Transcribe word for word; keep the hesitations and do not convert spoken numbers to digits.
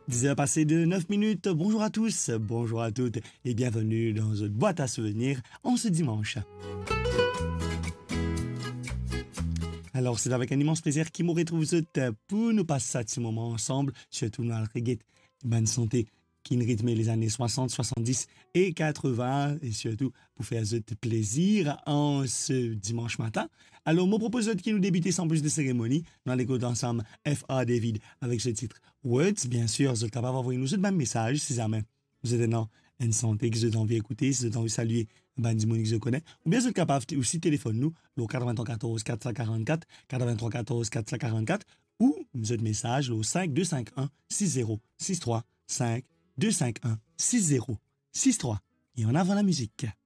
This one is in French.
dix heures passées de neuf minutes, bonjour à tous, bonjour à toutes et bienvenue dans une boîte à souvenirs en ce dimanche. Alors c'est avec un immense plaisir qu'il me retrouve pour nous passer ce petit moment ensemble, surtout dans le reggae, bonne santé, qui rythme les années soixante, soixante-dix et quatre-vingts et surtout pour faire ce plaisir en ce dimanche matin. Alors, je propose qui nous débuter sans plus de cérémonie dans l'écoute ensemble F A David avec ce titre Words. Bien sûr, vous êtes capable d'envoyer nous un message si jamais vous êtes dans une santé que vous avez envie d'écouter, si vous avez envie de saluer ben du monde que je connais, ou bien vous êtes capable aussi téléphone nous, le quatre-vingt-trois quatre cent quarante-quatre, quatre-vingt-trois quatorze quatre cent quarante-quatre, ou vous avez message au cinq deux cinq un six zéro six trois cinq deux cinq un six zéro six trois. Et en avant la musique.